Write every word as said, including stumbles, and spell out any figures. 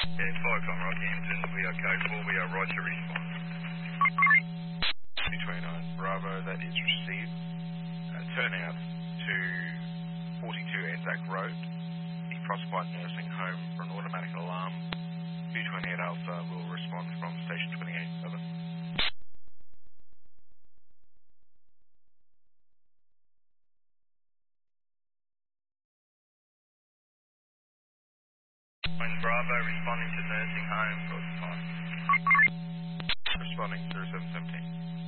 Yeah, five o'clock Rockhampton, we are code four, we are Roger response. two twenty-nine Bravo, that is received. Uh, turn out to forty-two Anzac Road, the Frostbite Nursing Home for an automatic alarm. two twenty-eight Alpha will respond from station twenty-eight. Over. When Bravo responding to nursing home, got time. Responding through seven seventeen.